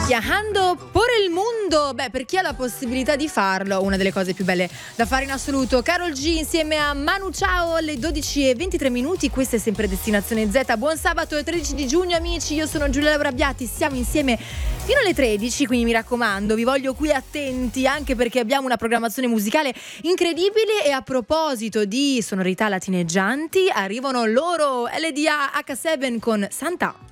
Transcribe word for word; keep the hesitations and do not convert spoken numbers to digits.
Viajando por il mondo, beh, per chi ha la possibilità di farlo, una delle cose più belle da fare in assoluto. Karol G insieme a Manu Chao alle dodici e ventitré minuti, questa è sempre Destinazione Z. Buon sabato tredici di giugno amici, io sono Giulia Laura Abbiati, siamo insieme fino alle tredici, quindi mi raccomando, vi voglio qui attenti anche perché abbiamo una programmazione musicale incredibile. E a proposito di sonorità latineggianti, arrivano loro L D A H sette con Santa.